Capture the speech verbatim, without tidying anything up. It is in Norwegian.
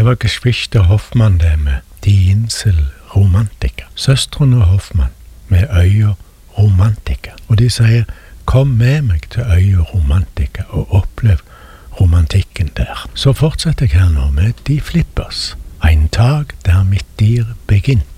Det var Geschwister Hoffmann det med De Insel Romantiker. Søstrene Hoffmann med Øya Romantiker. Og de sier, kom med meg til Øya Romantiker og opplev romantikken der. Så fortsetter jeg her nå med De Flippers. Ein tag der mitt dyr begynte.